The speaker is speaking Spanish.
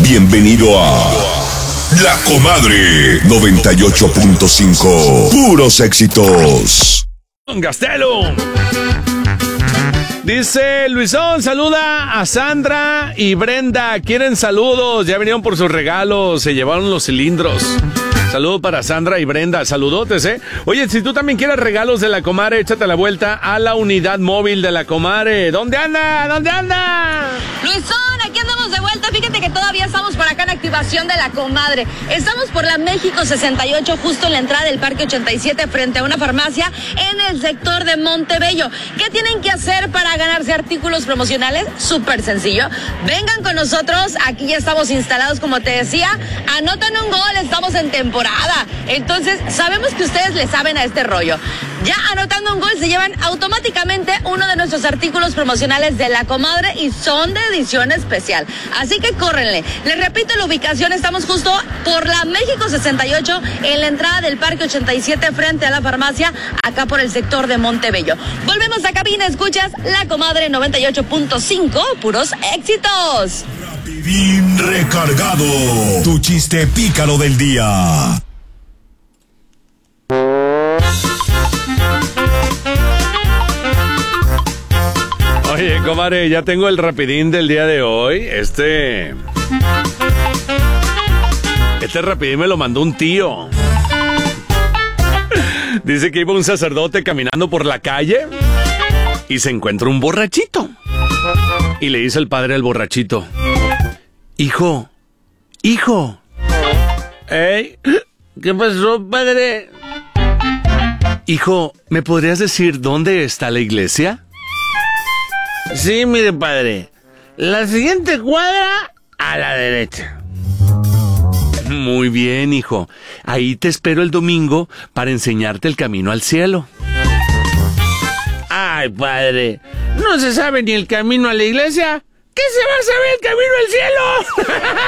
Bienvenido a La Comadre 98.5. Puros éxitos. Gastelo. Dice Luisón, saluda a Sandra y Brenda. Quieren saludos. Ya vinieron por sus regalos. Se llevaron los cilindros. Saludo para Sandra y Brenda. Saludotes, ¿eh? Oye, si tú también quieres regalos de La Comadre, échate la vuelta a la unidad móvil de La Comadre. ¿Dónde anda? ¿Dónde anda? Luisón, aquí andamos de vuelta. Fíjate que todavía estamos por acá en activación de La Comadre. Estamos por la México 68, justo en la entrada del Parque 87, frente a una farmacia en el sector de Montebello. ¿Qué tienen que hacer para ganarse artículos promocionales? Súper sencillo. Vengan con nosotros. Aquí ya estamos instalados, como te decía. Anotan un gol. Estamos en temporada. Entonces, sabemos que ustedes le saben a este rollo. Ya anotando un gol se llevan automáticamente uno de nuestros artículos promocionales de La Comadre y son de edición especial. Así que córrenle. Les repito la ubicación, estamos justo por la México 68 en la entrada del Parque 87 frente a la farmacia, acá por el sector de Montebello. Volvemos a cabina, escuchas La Comadre 98.5, puros éxitos. Rapidín recargado. Tu chiste pícaro del día. Oye, comadre, ya tengo el rapidín del día de hoy. Este rapidín me lo mandó un tío. Dice que iba un sacerdote caminando por la calle y se encuentra un borrachito. Y le dice el padre al borrachito: Hijo. ¿Qué pasó, padre? Hijo, ¿me podrías decir dónde está la iglesia? Sí, mire, padre. La siguiente cuadra a la derecha. Muy bien, hijo. Ahí te espero el domingo para enseñarte el camino al cielo. Ay, padre, ¿no se sabe ni el camino a la iglesia? ¿Qué se va a saber el camino al cielo?